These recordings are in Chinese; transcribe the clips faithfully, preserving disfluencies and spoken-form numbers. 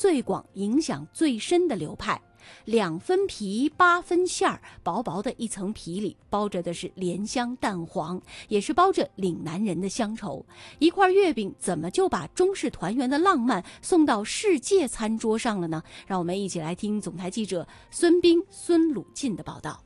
最广、影响最深的流派。两分皮八分馅儿，薄薄的一层皮里包着的是莲香蛋黄，也是包着岭南人的乡愁。一块月饼怎么就把中式团圆的浪漫送到世界餐桌上了呢？让我们一起来听总台记者孙斌、孙鲁进的报道。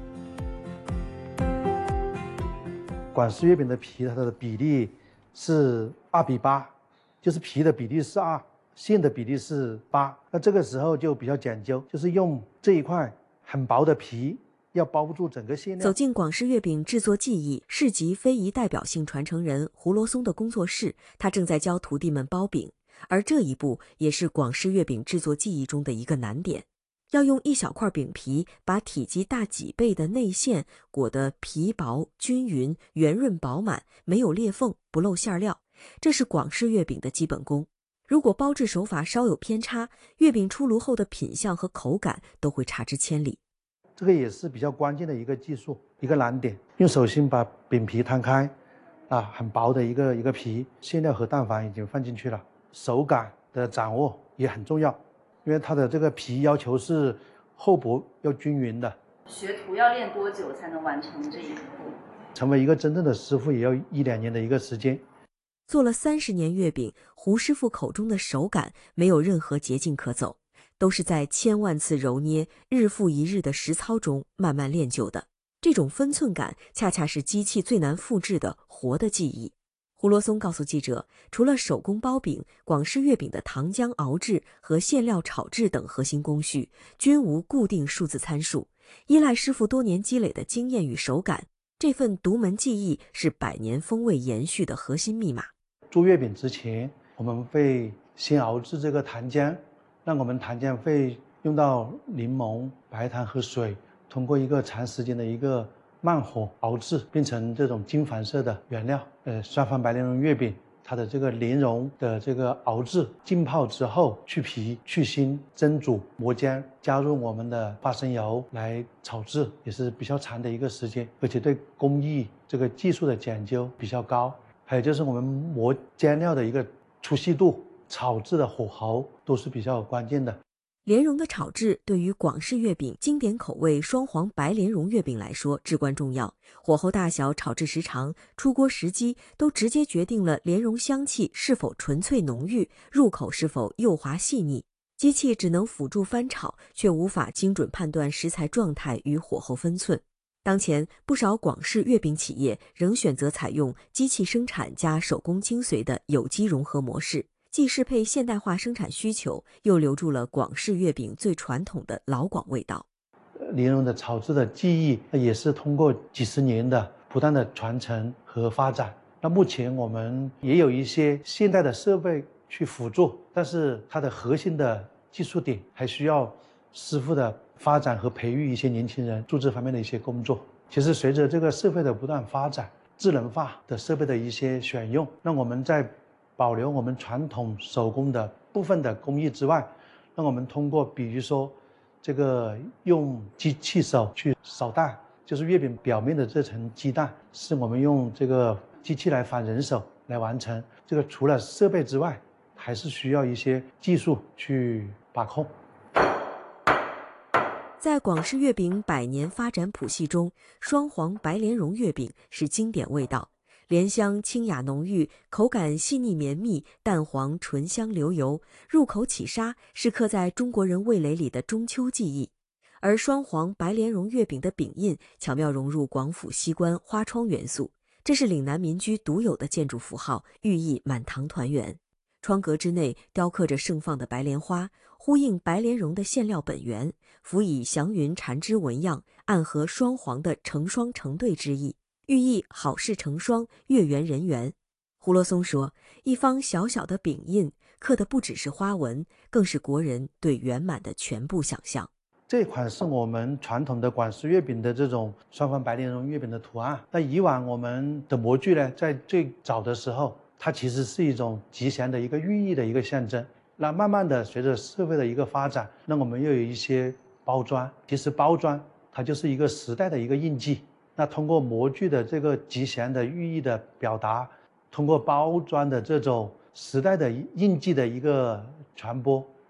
广式月饼的皮，它的比例是二比八，就是皮的比例是二。馅的比例是八，那这个时候就比较讲究，就是用这一块很薄的皮，要包住整个馅料。 走进广式月饼制作技艺市级非遗代表性传承人胡罗松的工作室，他正在教徒弟们包饼，而这一步也是广式月饼制作技艺中的一个难点。要用一小块饼皮把体积大几倍的内馅裹得皮薄、均匀、圆润饱满，没有裂缝，不漏馅料，这是广式月饼的基本功。如果包制手法稍有偏差，月饼出炉后的品相和口感都会差之千里。 这个也是比较关键的一个技术，一个难点。用手心把饼皮摊开，啊，很薄的一个一个皮，馅料和蛋黄已经放进去了。手感的掌握也很重要，因为它的这个皮要求是厚薄要均匀的。 学徒要练多久才能完成这一步？ 成为一个真正的师傅也要一两年的一个时间。 做了三十年月饼，胡师傅口中的手感没有任何捷径可走，都是在千万次揉捏、日复一日的实操中慢慢练就的。这种分寸感，恰恰是机器最难复制的活的技艺。胡罗松告诉记者，除了手工包饼，广式月饼的糖浆熬制和馅料炒制等核心工序，均无固定数字参数，依赖师傅多年积累的经验与手感。这份独门技艺是百年风味延续的核心密码。 做月饼之前，我们会先熬制这个糖浆，让我们糖浆会用到柠檬、白糖和水，通过一个长时间的一个慢火熬制，变成这种金黄色的原料。呃，双黄白莲蓉月饼，它的这个莲蓉的这个熬制、浸泡之后，去皮、去芯、蒸煮、磨浆，加入我们的花生油来炒制，也是比较长的一个时间，而且对工艺这个技术的讲究比较高。还有就是我们磨浆料的一个粗细度、炒制的火候都是比较关键的。 莲蓉的炒制对于广式月饼经典口味双黄白莲蓉月饼来说至关重要，火候大小、炒制时长、出锅时机都直接决定了莲蓉香气是否纯粹浓郁，入口是否幼滑细腻。机器只能辅助翻炒，却无法精准判断食材状态与火候分寸。当前，不少广式月饼企业仍选择采用机器生产加手工精髓的有机融合模式，既适配现代化生产需求，又留住了广式月饼最传统的老广味道。 莲蓉的炒制的技艺也是通过几十年的不断的传承和发展。那目前我们也有一些现代的设备去辅助，但是它的核心的技术点还需要师傅的发展和培育一些年轻人做这方面的一些工作。其实随着这个社会的不断发展，智能化的设备的一些选用，让我们在保留我们传统手工的部分的工艺之外，让我们通过比如说这个用机器手去扫蛋，就是月饼表面的这层鸡蛋是我们用这个机器来仿人手来完成。这个除了设备之外，还是需要一些技术去把控。 在广式月饼百年发展谱系中，双黄白莲蓉月饼是经典味道，莲香清雅浓郁，口感细腻绵密，蛋黄醇香流油，入口起沙，是刻在中国人味蕾里的中秋记忆。而双黄白莲蓉月饼的饼印巧妙融入广府西关花窗元素，这是岭南民居独有的建筑符号，寓意满堂团圆。窗格之内雕刻着盛放的白莲花，呼应白莲蓉的馅料本源，辅以祥云缠枝纹样，暗合双黄的成双成对之意，寓意好事成双，月圆人圆。胡罗松说，一方小小的饼印刻的不只是花纹，更是国人对圆满的全部想象。 这款是我们传统的广式月饼的这种双黄白莲蓉月饼的图案。那以往我们的模具呢，在最早的时候，它其实是一种吉祥的一个寓意的一个象征。那慢慢的随着社会的一个发展，那我们又有一些包装，其实包装它就是一个时代的一个印记。那通过模具的这个吉祥的寓意的表达，通过包装的这种时代的印记的一个传播，